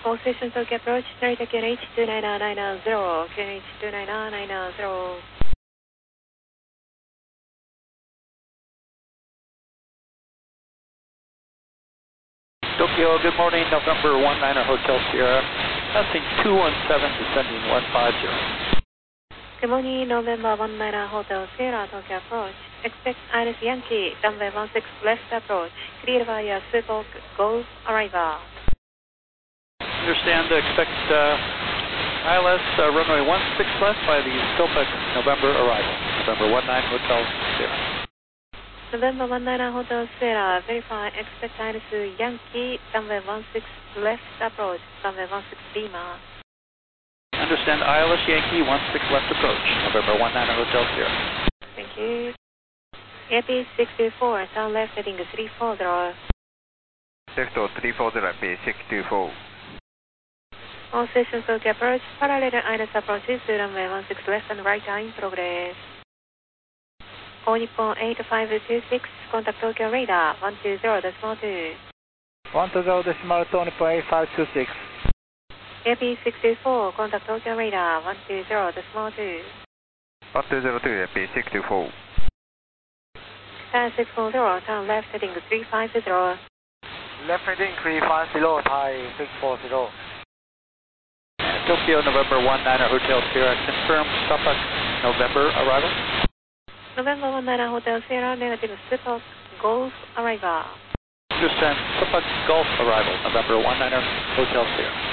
All stations OK approach, Narita QNH 29990, QNH 29990. Tokyo, good morning, November 19 Hotel Sierra, passing 217, descending 150. Good morning, November 19 Hotel Sierra, Tokyo approach. Expect Iris Yankee, runway 16 left approach, clear via Super Golf arrival. Understand, expect ILS runway 16 left by the Silpac November arrival, November 19 Hotel Sierra. November 19 Hotel Sierra, verify expect Iris Yankee, runway 16 left approach, runway 16 Lima. Understand, ILS Yankee 16 left approach, November 19 Hotel Sierra. Thank you. AP 624, turn left heading 340. Left 340, AP 624. All stations OK approach, parallel ILS approaches to runway 16 left and right are in progress. All Nippon 8526, contact Tokyo radar 120.2. 120.2 Nippon 8526. AP 624, contact Tokyo radar 120.2. 1202, AP 624. Star 640, turn left heading 350. Left heading 350, Thai 640. Tokyo, November 19 Hotel Sierra, confirm Silpac November arrival. November 19 Hotel Sierra, negative Super Golf arrival. Understand, Silpac Golf arrival, November 19 Hotel Sierra.